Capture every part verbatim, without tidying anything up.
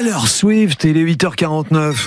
Taylor Swift, il est huit heures quarante-neuf.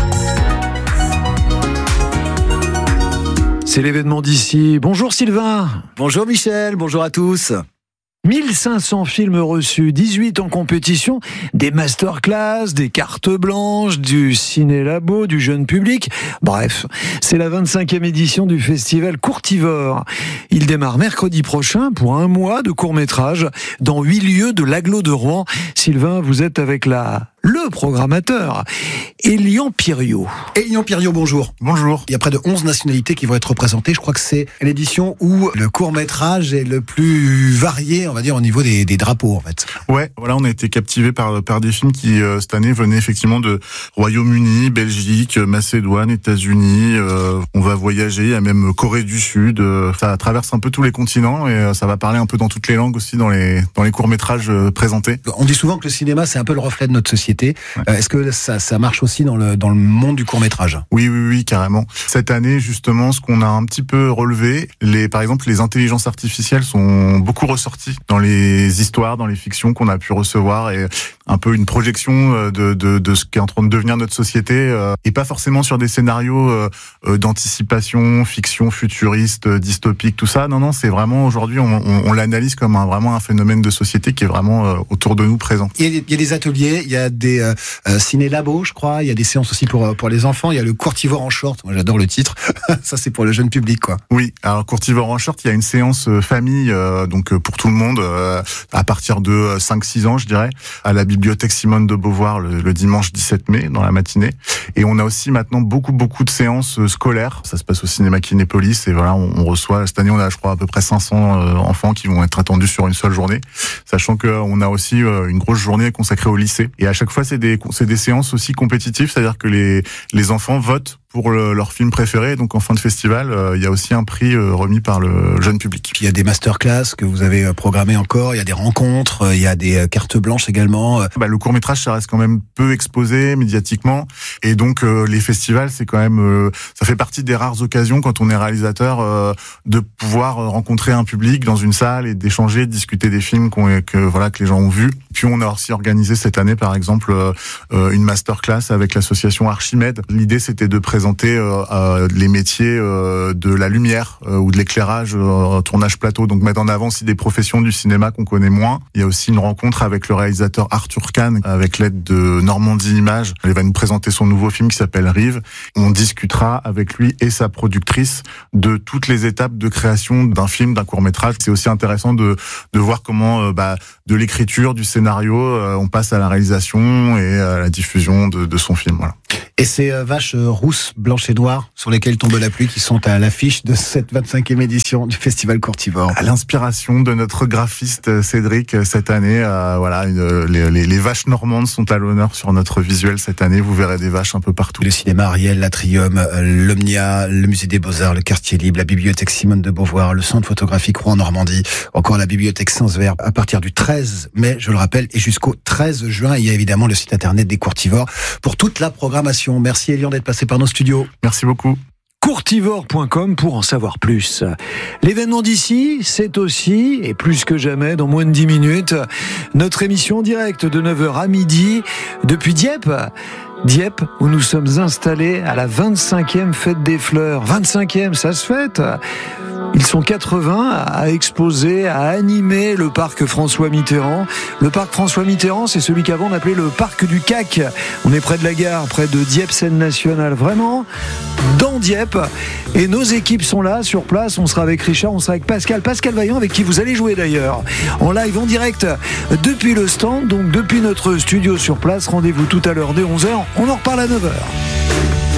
C'est l'événement d'ici. Bonjour Sylvain. Bonjour Michel, bonjour à tous. mille cinq cents films reçus, dix-huit en compétition, des masterclass, des cartes blanches, du ciné-labo, du jeune public. Bref, c'est la vingt-cinquième édition du festival Courtivore. Il démarre mercredi prochain pour un mois de court-métrage dans huit lieux de l'Agglo de Rouen. Sylvain, vous êtes avec la... le programmateur, Elian Piriot. Elian Piriot, bonjour. Bonjour. Il y a près de onze nationalités qui vont être représentées. Je crois que c'est l'édition où le court-métrage est le plus varié, on va dire, au niveau des, des drapeaux, en fait. Ouais, voilà, on a été captivés par, par des films qui, euh, cette année, venaient effectivement de Royaume-Uni, Belgique, Macédoine, États-Unis. Euh, on va voyager, il y a même Corée du Sud. Euh, ça traverse un peu tous les continents et euh, ça va parler un peu dans toutes les langues aussi dans les, dans les courts-métrages euh, présentés. On dit souvent que le cinéma, c'est un peu le reflet de notre société. Ouais. Est-ce que ça, ça marche aussi dans le, dans le monde du court-métrage ? Oui, oui, oui, carrément. Cette année, justement, ce qu'on a un petit peu relevé, les, par exemple, les intelligences artificielles sont beaucoup ressorties dans les histoires, dans les fictions qu'on a pu recevoir et un peu une projection de, de, de ce qui est en train de devenir notre société euh, et pas forcément sur des scénarios euh, d'anticipation, fiction futuriste, dystopique, tout ça. Non, non, c'est vraiment aujourd'hui, on, on, on l'analyse comme un, vraiment un phénomène de société qui est vraiment euh, autour de nous présent. Il y a, il y a des ateliers, il y a des euh, euh, ciné-labos, je crois, il y a des séances aussi pour, pour les enfants, il y a le Courtivore en short, moi j'adore le titre, ça c'est pour le jeune public, quoi. Oui, alors Courtivore en short, il y a une séance famille, euh, donc pour tout le monde, euh, à partir de cinq six ans, je dirais, à la bibliothèque Simone de Beauvoir le, le dimanche dix-sept mai, dans la matinée. Et on a aussi maintenant beaucoup, beaucoup de séances scolaires. Ça se passe au cinéma Kinépolis et voilà, on, on reçoit, cette année on a je crois à peu près cinq cents euh, enfants qui vont être attendus sur une seule journée, sachant qu'on a aussi euh, une grosse journée consacrée au lycée. Et à chaque fois, c'est des, c'est des séances aussi compétitives, c'est-à-dire que les, les enfants votent pour le, leur film préféré. Donc en fin de festival, euh, il y a aussi un prix euh, remis par le jeune public. Puis il y a des masterclass que vous avez programmées encore, il y a des rencontres, euh, il y a des cartes blanches également. Bah, le court-métrage, ça reste quand même peu exposé médiatiquement. Et donc euh, les festivals, c'est quand même, euh, ça fait partie des rares occasions quand on est réalisateur euh, de pouvoir rencontrer un public dans une salle et d'échanger, de discuter des films qu'on, que voilà que les gens ont vus. Puis on a aussi organisé cette année, par exemple, euh, une masterclass avec l'association Archimède. L'idée, c'était de présenter présenter euh, euh, les métiers euh, de la lumière euh, ou de l'éclairage, euh, tournage plateau, donc mettre en avant aussi des professions du cinéma qu'on connaît moins. Il y a aussi une rencontre avec le réalisateur Arthur Kahn, avec l'aide de Normandie Images. Il va nous présenter son nouveau film qui s'appelle Rive. On discutera avec lui et sa productrice de toutes les étapes de création d'un film, d'un court-métrage. C'est aussi intéressant de, de voir comment euh, bah, de l'écriture, du scénario, euh, on passe à la réalisation et à la diffusion de, de son film. Voilà. Et ces euh, vaches euh, rousses, blanches et noires sur lesquelles tombe la pluie qui sont à l'affiche de cette vingt-cinquième édition du Festival Courtivore. À l'inspiration de notre graphiste Cédric cette année, euh, voilà, une, les, les, les vaches normandes sont à l'honneur sur notre visuel cette année. Vous verrez des vaches un peu partout. Le cinéma Ariel, l'Atrium, euh, l'Omnia, le Musée des Beaux-Arts, le Quartier Libre, la bibliothèque Simone de Beauvoir, le Centre photographique Rouen-Normandie, encore la bibliothèque Sens-Vert à partir du treize mai, je le rappelle, et jusqu'au treize juin. Il y a évidemment le site internet des Courtivores pour toute la programmation. Merci Elian d'être passé par nos studios. Merci beaucoup. courtivore point com pour en savoir plus. L'événement d'ici, c'est aussi, et plus que jamais, dans moins de dix minutes, notre émission directe de neuf heures à midi depuis Dieppe. Dieppe, où nous sommes installés à la vingt-cinquième Fête des Fleurs. vingt-cinquième, ça se fête. Ils sont quatre-vingts à exposer, à animer le parc François Mitterrand. Le parc François Mitterrand, c'est celui qu'avant on appelait le parc du C A C. On est près de la gare, près de Dieppe Seine Nationale, vraiment dans Dieppe. Et nos équipes sont là, sur place. On sera avec Richard, on sera avec Pascal. Pascal Vaillant, avec qui vous allez jouer d'ailleurs. En live, en direct, depuis le stand, donc depuis notre studio sur place. Rendez-vous tout à l'heure dès onze heures. On en reparle à neuf heures.